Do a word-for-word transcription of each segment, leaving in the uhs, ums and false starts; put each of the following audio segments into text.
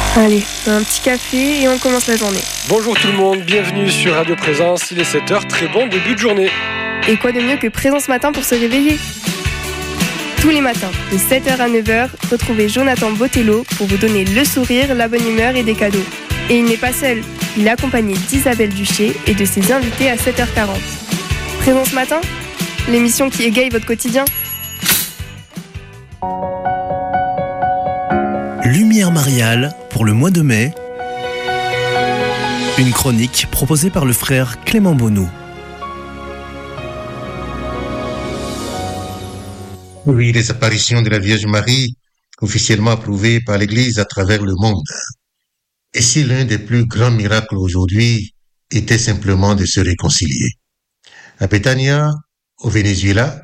Allez, un petit café et on commence la journée. Bonjour tout le monde, bienvenue sur Radio Présence, il est sept heures, très bon début de journée. Et quoi de mieux que Présence Matin pour se réveiller ? Tous les matins, de sept heures à neuf heures, retrouvez Jonathan Botello pour vous donner le sourire, la bonne humeur et des cadeaux. Et il n'est pas seul, il est accompagné d'Isabelle Duché et de ses invités à sept heures quarante. Présence Matin, l'émission qui égaye votre quotidien. Lumière mariale pour le mois de mai. Une chronique proposée par le frère Clément Bonneau. Oui, les apparitions de la Vierge Marie, officiellement approuvées par l'Église à travers le monde. Et si l'un des plus grands miracles aujourd'hui était simplement de se réconcilier? À Betania, au Venezuela,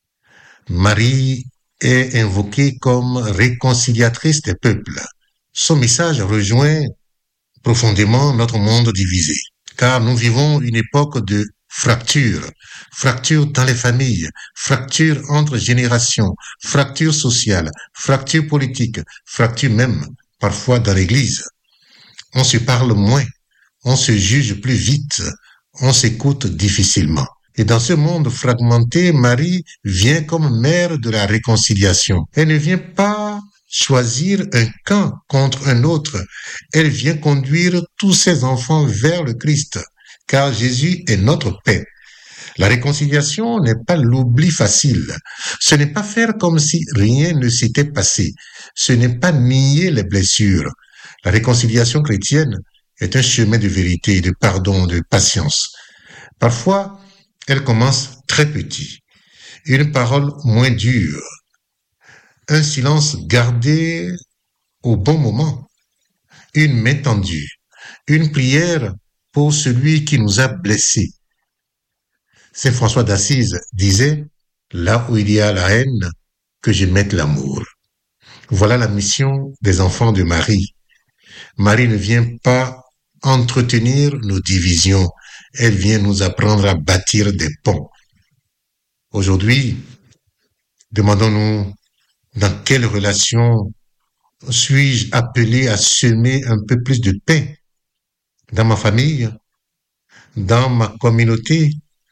Marie est invoquée comme réconciliatrice des peuples. Son message rejoint profondément notre monde divisé, car nous vivons une époque de fracture, fracture dans les familles, fracture entre générations, fracture sociale, fracture politique, fracture même parfois dans l'Église. On se parle moins, on se juge plus vite, on s'écoute difficilement. Et dans ce monde fragmenté, Marie vient comme mère de la réconciliation. Elle ne vient pas choisir un camp contre un autre. Elle vient conduire tous ses enfants vers le Christ, car Jésus est notre paix. La réconciliation n'est pas l'oubli facile. Ce n'est pas faire comme si rien ne s'était passé. Ce n'est pas nier les blessures. La réconciliation chrétienne est un chemin de vérité, de pardon, de patience. Parfois, elle commence très petit. Une parole moins dure. Un silence gardé au bon moment. Une main tendue. Une prière pour celui qui nous a blessés. Saint François d'Assise disait « Là où il y a la haine, que je mette l'amour ». Voilà la mission des enfants de Marie. Marie ne vient pas entretenir nos divisions. Elle vient nous apprendre à bâtir des ponts. Aujourd'hui, demandons-nous dans quelle relation suis-je appelé à semer un peu plus de paix dans ma famille, dans ma communauté,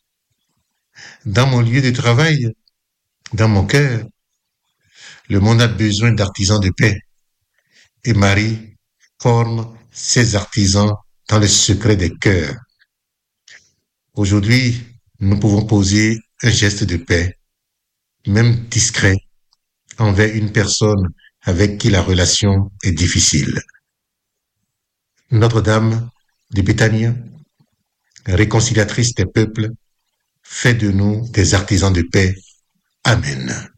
dans mon lieu de travail, dans mon cœur. Le monde a besoin d'artisans de paix. Et Marie forme ces artisans dans le secret des cœurs. Aujourd'hui, nous pouvons poser un geste de paix, même discret, envers une personne avec qui la relation est difficile. Notre-Dame de Béthanie, réconciliatrice des peuples, fait de nous des artisans de paix. Amen.